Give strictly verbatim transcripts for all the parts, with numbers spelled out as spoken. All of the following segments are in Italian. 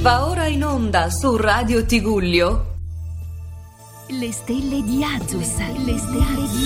Va ora in onda su Radio Tigullio Le stelle di Azus, le stelle di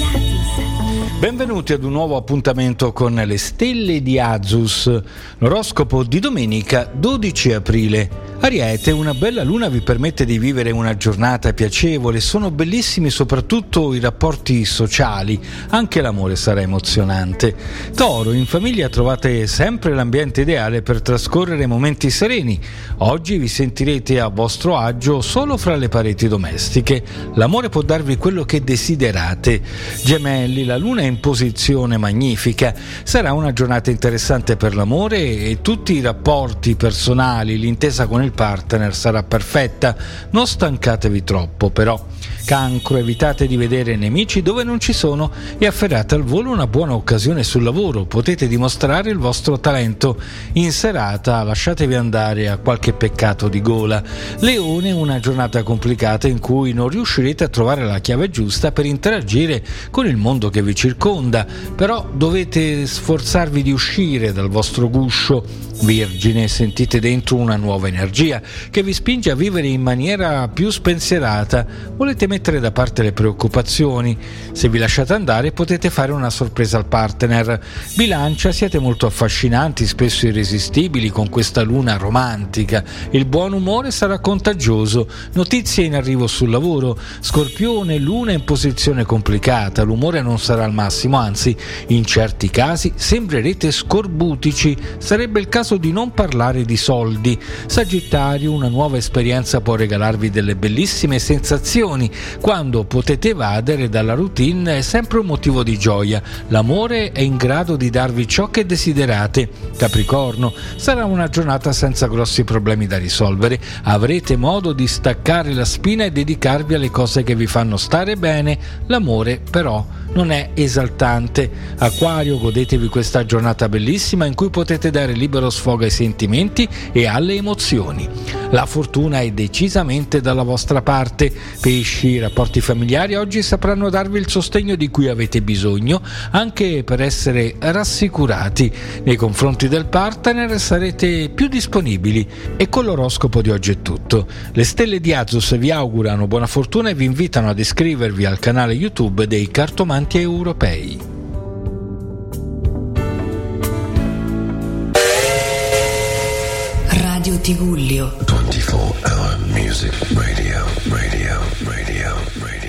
Azus. Benvenuti ad un nuovo appuntamento con le stelle di Azus, l'oroscopo di domenica dodici aprile. Ariete, una bella luna vi permette di vivere una giornata piacevole, sono bellissimi soprattutto i rapporti sociali, anche l'amore sarà emozionante. Toro, in famiglia trovate sempre l'ambiente ideale per trascorrere momenti sereni, oggi vi sentirete a vostro agio solo fra le pareti domestiche, l'amore può darvi quello che desiderate. Gemelli, la luna è in posizione magnifica, sarà una giornata interessante per l'amore e tutti i rapporti personali, l'intesa con il partner sarà perfetta, non stancatevi troppo però. Cancro, evitate di vedere nemici dove non ci sono e afferrate al volo una buona occasione sul lavoro, potete dimostrare il vostro talento. In serata lasciatevi andare a qualche peccato di gola. Leone, una giornata complicata in cui non riuscirete a trovare la chiave giusta per interagire con il mondo che vi circonda, però dovete sforzarvi di uscire dal vostro guscio. Vergine, sentite dentro una nuova energia che vi spinge a vivere in maniera più spensierata, volete mettere da parte le preoccupazioni, se vi lasciate andare potete fare una sorpresa al partner. Bilancia, siete molto affascinanti, spesso irresistibili con questa luna romantica, il buon umore sarà contagioso, notizie in arrivo sul lavoro. Scorpione, luna in posizione complicata, l'umore non sarà al massimo, anzi in certi casi sembrerete scorbutici, sarebbe il caso di non parlare di soldi. Sagittario, una nuova esperienza può regalarvi delle bellissime sensazioni, quando potete evadere dalla routine è sempre un motivo di gioia, l'amore è in grado di darvi ciò che desiderate. Capricorno, sarà una giornata senza grossi problemi da risolvere, avrete modo di staccare la spina e dedicarvi alle cose che vi fanno stare bene, l'amore però non è esaltante. Acquario, godetevi questa giornata bellissima in cui potete dare libero sfogo ai sentimenti e alle emozioni. La fortuna è decisamente dalla vostra parte. Pesci, i rapporti familiari oggi sapranno darvi il sostegno di cui avete bisogno, anche per essere rassicurati. Nei confronti del partner sarete più disponibili. E con l'oroscopo di oggi è tutto. Le stelle di Azus vi augurano buona fortuna e vi invitano ad iscrivervi al canale YouTube dei Cartomanti Europei. Radio Tigullio twenty-four hour music radio, radio, radio, radio.